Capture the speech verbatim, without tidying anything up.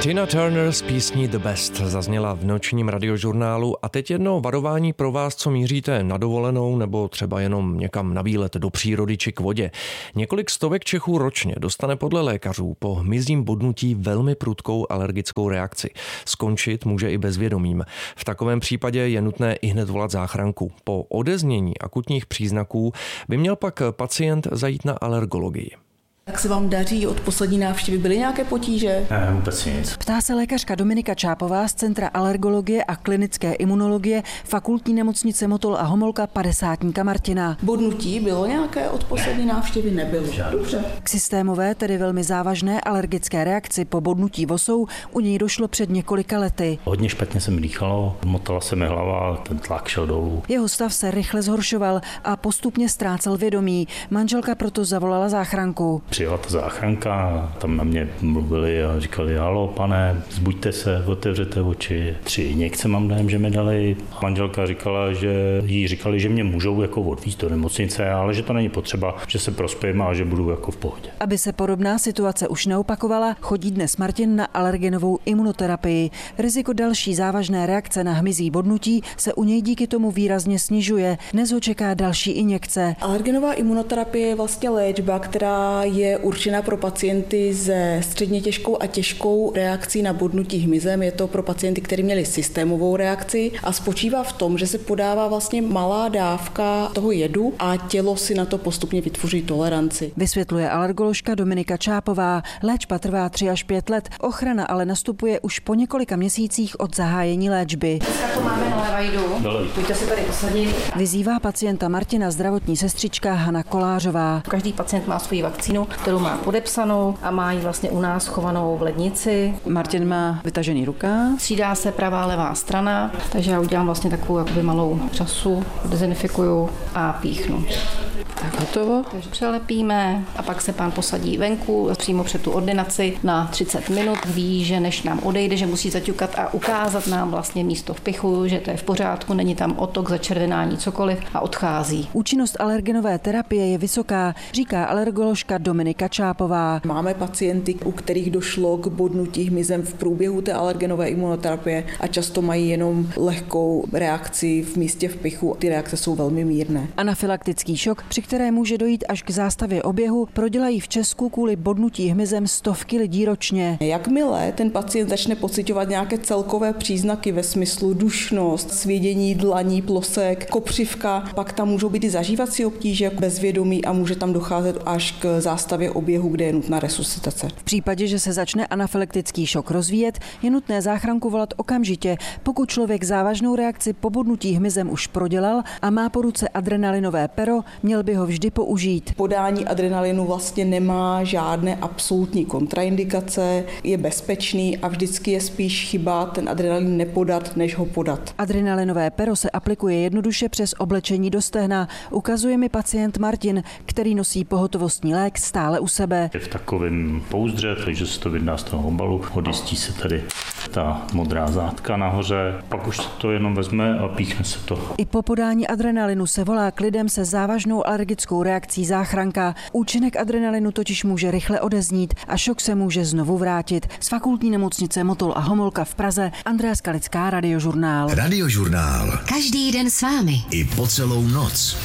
Tina Turner z písní The Best zazněla v nočním radiožurnálu a teď jedno varování pro vás, co míříte na dovolenou nebo třeba jenom někam na výlet do přírody či k vodě. Několik stovek Čechů ročně dostane podle lékařů po hmyzím bodnutí velmi prudkou alergickou reakci. Skončit může i bezvědomím. V takovém případě je nutné ihned volat záchranku. Po odeznění akutních příznaků by měl pak pacient zajít na alergologii. Jak se vám daří? Od poslední návštěvy byly nějaké potíže? Ne, vůbec nic. Ptá se lékařka Dominika Čápová z Centra alergologie a klinické imunologie Fakultní nemocnice Motol a Homolka padesátníka Martina. Bodnutí bylo nějaké od poslední návštěvy? Nebylo. Dobře. K systémové, tedy velmi závažné alergické reakci po bodnutí vosou u něj došlo před několika lety. Hodně špatně se mi dýchalo, motala se mi hlava, ten tlak šel dolů. Jeho stav se rychle zhoršoval a postupně ztrácel vědomí. Manželka proto zavolala záchranku. Přijela ta záchranka, tam na mě mluvili a říkali, halo pane, zbuďte se, otevřete oči. Tři injekce mám dojem, že mi dali. Manželka říkala, že jí říkali, že mě můžou jako odvízt do nemocnice, ale že to není potřeba, že se prospím a že budu jako v pohodě. Aby se podobná situace už neopakovala, chodí dnes Martin na alergenovou imunoterapii. Riziko další závažné reakce na hmyzí bodnutí se u něj díky tomu výrazně snižuje. Dnes ho čeká další injekce. Alergenová imunoterapie je vlastně léčba, která je je určena pro pacienty se středně těžkou a těžkou reakcí na bodnutí hmyzem. Je to pro pacienty, kteří měli systémovou reakci a spočívá v tom, že se podává vlastně malá dávka toho jedu a tělo si na to postupně vytvoří toleranci. Vysvětluje alergoložka Dominika Čápová. Léčba trvá tři až pět let, ochrana ale nastupuje už po několika měsících od zahájení léčby. Dneska to máme na levajdu. Pojďte si tady posadit. Vyzývá pacienta Martina zdravotní sestřička Hana Kolářová. Každý pacient má svou vakcínu, kterou má podepsanou a má ji vlastně u nás schovanou v lednici. Martin má vytažený rukáv. Střídá se pravá levá strana, takže já udělám vlastně takovou jakoby malou času, dezinfikuju a píchnu. Tak hotovo. Takže přelepíme a pak se pán posadí venku přímo před tu ordinaci na třicet minut. Ví, že než nám odejde, že musí zaťukat a ukázat nám vlastně místo vpichu, že to je v pořádku, není tam otok, začervenání, cokoliv a odchází. Účinnost alergenové terapie je vysoká, říká alergoložka Dominika Čápová. Máme pacienty, u kterých došlo k bodnutí hmyzem v průběhu té alergenové imunoterapie a často mají jenom lehkou reakci v místě vpichu. Ty reakce jsou velmi mírné. Anafylaktický šok, při které může dojít až k zástavě oběhu, prodělají v Česku kvůli bodnutí hmyzem stovky lidí ročně. Jakmile ten pacient začne pociťovat nějaké celkové příznaky ve smyslu dušnost, svědění dlaní, plosek, kopřivka, pak tam můžou být i zažívací obtíže, bezvědomí a může tam docházet až k zástavě oběhu, kde je nutná resuscitace. V případě, že se začne anafylaktický šok rozvíjet, je nutné záchranku volat okamžitě. Pokud člověk závažnou reakci po bodnutí hmyzem už prodělal a má po ruce adrenalinové pero, měl by ho vždy použít. Podání adrenalinu vlastně nemá žádné absolutní kontraindikace, je bezpečný a vždycky je spíš chyba ten adrenalin nepodat, než ho podat. Adrenalinové pero se aplikuje jednoduše přes oblečení do stehna. Ukazuje mi pacient Martin, který nosí pohotovostní lék stále u sebe. Je v takovém pouzdře, takže se to vydá z toho obalu, odjistí se tady ta modrá zátka nahoře, pak už se to jenom vezme a píchne se to. I po podání adrenalinu se volá k lidem se závažnou alergickou reakcí záchranka. Účinek adrenalinu totiž může rychle odeznít a šok se může znovu vrátit. Z Fakultní nemocnice Motol a Homolka v Praze Andrea Skalická, Radiožurnál. Radiožurnál. Každý den s vámi. I po celou noc.